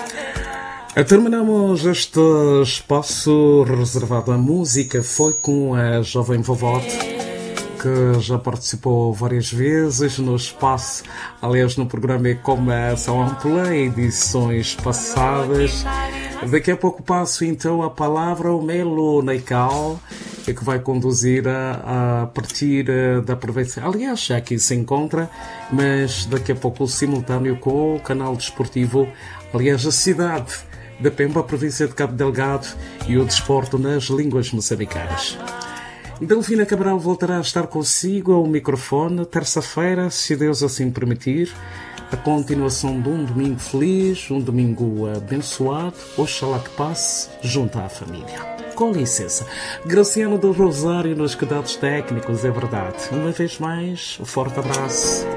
Terminamos este espaço reservado à música. Foi com a jovem Vovote, que já participou várias vezes no espaço, aliás no programa como Sound Play, edições passadas. Daqui a pouco passo então a palavra ao Melo Neikal, que vai conduzir a partir da província. Aliás, já aqui se encontra, mas daqui a pouco o simultâneo com o canal desportivo, aliás, a cidade da Pemba, a província de Cabo Delgado, e o desporto nas línguas moçambicanas. Delfina Cabral voltará a estar consigo ao microfone terça-feira, se Deus assim permitir. A continuação de um domingo feliz, um domingo abençoado, oxalá que passe junto à família. Com licença, Graciano do Rosário nos cuidados técnicos, é verdade. Uma vez mais, um forte abraço.